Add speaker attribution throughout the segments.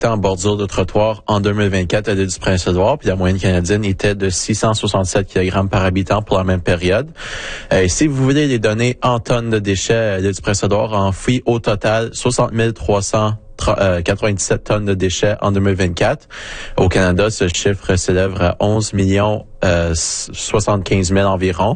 Speaker 1: en bordure de trottoir en 2024 à l'île du Prince-Édouard, puis la moyenne canadienne était de 667 kg par habitant pour la même période. Si vous voulez les données en tonnes de déchets, à l'île du Prince-Édouard a enfoui au total 60 397 tonnes de déchets en 2024. Au Canada, ce chiffre s'élève à 11 75 000 environ.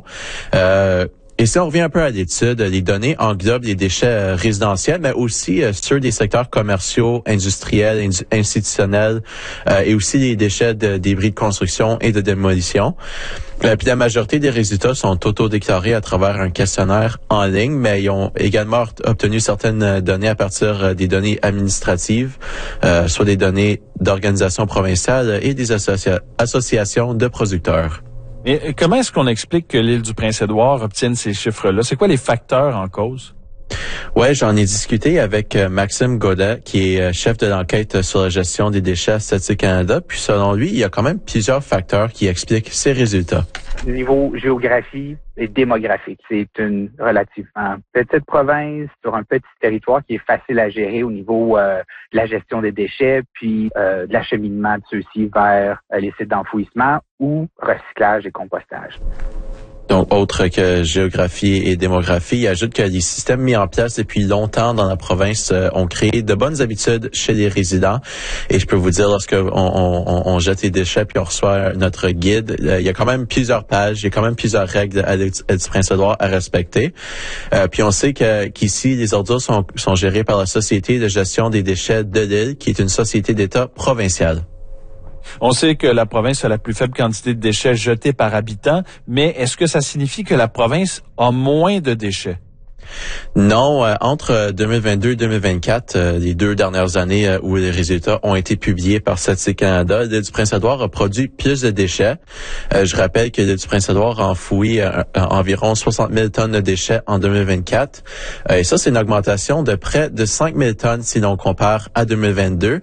Speaker 1: Et si on revient un peu à l'étude, les données englobent les déchets résidentiels, mais aussi ceux des secteurs commerciaux, industriels, institutionnels, et aussi les déchets de débris de construction et de démolition. Puis la majorité des résultats sont auto-déclarés à travers un questionnaire en ligne, mais ils ont également obtenu certaines données à partir des données administratives, soit des données d'organisations provinciales et des associations de producteurs.
Speaker 2: Et comment est-ce qu'on explique que l'île du Prince-Édouard obtienne ces chiffres-là? C'est quoi les facteurs en cause?
Speaker 1: Ouais, j'en ai discuté avec Maxime Godet, qui est chef de l'enquête sur la gestion des déchets à Statistique Canada. Puis selon lui, il y a quand même plusieurs facteurs qui expliquent ces résultats.
Speaker 3: Niveau géographie et démographique, c'est une relativement petite province sur un petit territoire qui est facile à gérer au niveau de la gestion des déchets, puis de l'acheminement de ceux-ci vers les sites d'enfouissement ou recyclage et compostage.
Speaker 1: Donc, autre que géographie et démographie, il ajoute que les systèmes mis en place depuis longtemps dans la province ont créé de bonnes habitudes chez les résidents. Et je peux vous dire, lorsque on jette les déchets puis on reçoit notre guide, il y a quand même plusieurs pages, il y a quand même plusieurs règles à l'île du Prince-Édouard à respecter. Puis on sait qu'ici, les ordures sont gérées par la Société de gestion des déchets de l'île, qui est une société d'État provinciale.
Speaker 2: On sait que la province a la plus faible quantité de déchets jetés par habitant, mais est-ce que ça signifie que la province a moins de déchets?
Speaker 1: Non, entre 2022 et 2024, les 2 dernières années où les résultats ont été publiés par Statistique Canada, l'île du Prince-Édouard a produit plus de déchets. Je rappelle que l'île du Prince-Édouard a enfoui environ 60 000 tonnes de déchets en 2024. Et ça, c'est une augmentation de près de 5 000 tonnes si l'on compare à 2022.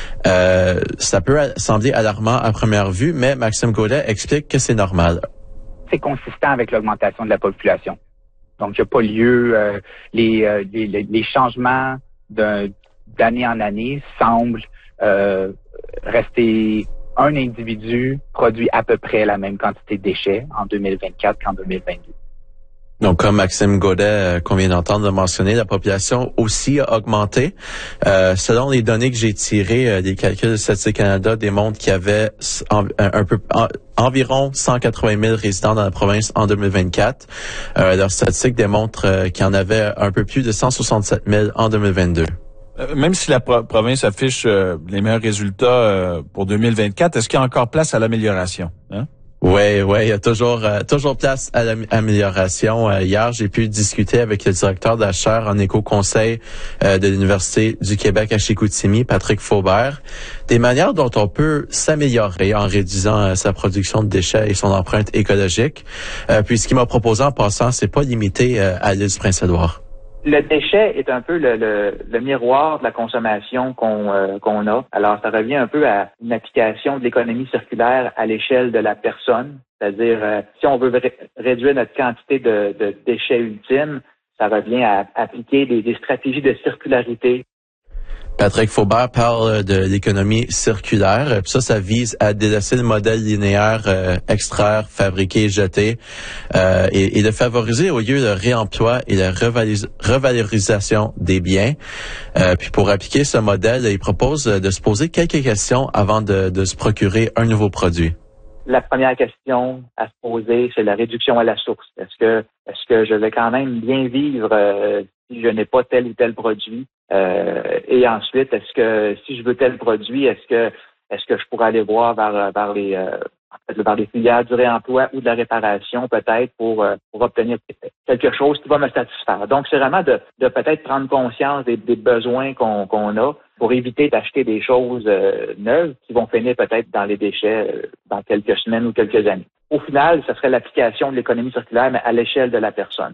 Speaker 1: Ça peut sembler alarmant à première vue, mais Maxime Godet explique que c'est normal.
Speaker 3: C'est consistant avec l'augmentation de la population. Donc, il n'y a pas lieu, les changements d'année en année semblent rester. Un individu produit à peu près la même quantité de déchets en 2024 qu'en 2022.
Speaker 1: Donc, comme Maxime Godet, qu'on vient d'entendre mentionner, la population aussi a augmenté. Selon les données que j'ai tirées, des calculs de Statistique Canada démontrent qu'il y avait environ 180 000 résidents dans la province en 2024. Leurs statistiques démontrent qu'il y en avait un peu plus de 167 000 en 2022.
Speaker 2: Même si la province affiche les meilleurs résultats pour 2024, est-ce qu'il y a encore place à l'amélioration? Hein?
Speaker 1: Oui, il y a toujours place à l'amélioration. Hier, j'ai pu discuter avec le directeur de la chaire en éco-conseil de l'Université du Québec à Chicoutimi, Patrick Faubert, des manières dont on peut s'améliorer en réduisant sa production de déchets et son empreinte écologique. Puis ce qu'il m'a proposé en passant, c'est pas limité à l'île du Prince-Édouard.
Speaker 4: Le déchet est un peu le miroir de la consommation qu'on a. Alors, ça revient un peu à une application de l'économie circulaire à l'échelle de la personne. C'est-à-dire, si on veut réduire notre quantité de déchets ultimes, ça revient à appliquer des stratégies de circularité.
Speaker 1: Patrick Faubert parle de l'économie circulaire. Puis ça vise à délaisser le modèle linéaire extraire, fabriquer, jeter et de favoriser au lieu le réemploi et la revalorisation des biens. Puis pour appliquer ce modèle, il propose de se poser quelques questions avant de se procurer un nouveau produit.
Speaker 4: La première question à se poser, c'est la réduction à la source. Est-ce que je vais quand même bien vivre si je n'ai pas tel ou tel produit? Et ensuite, est-ce que si je veux tel produit, est-ce que je pourrais aller voir vers les filières du réemploi ou de la réparation peut-être pour obtenir quelque chose qui va me satisfaire. Donc, c'est vraiment de peut-être prendre conscience des besoins qu'on a pour éviter d'acheter des choses neuves qui vont finir peut-être dans les déchets dans quelques semaines ou quelques années. Au final, ce serait l'application de l'économie circulaire, mais à l'échelle de la personne.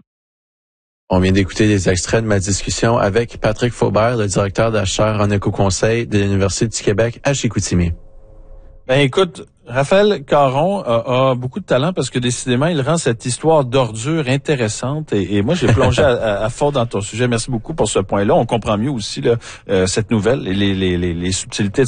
Speaker 1: On vient d'écouter des extraits de ma discussion avec Patrick Faubert, le directeur de la chaire en éco-conseil de l'Université du Québec à Chicoutimi.
Speaker 2: Ben écoute, Raphaël Caron a beaucoup de talent parce que décidément, il rend cette histoire d'ordure intéressante et moi, j'ai plongé à fond dans ton sujet. Merci beaucoup pour ce point-là. On comprend mieux aussi là, cette nouvelle et les subtilités